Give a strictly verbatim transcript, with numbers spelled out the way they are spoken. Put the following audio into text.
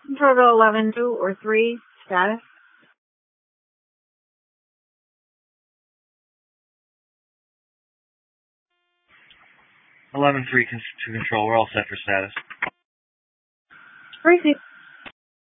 Control eleven two or three, status. eleven three to control. We're all set for status. Receive.